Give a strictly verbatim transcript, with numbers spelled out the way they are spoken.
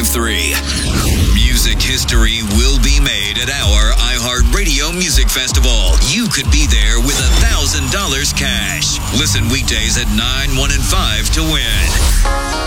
three. Music history will be made at our iHeartRadio Music Festival. You could be there with one thousand dollars cash. Listen weekdays at nine, one, and five to win.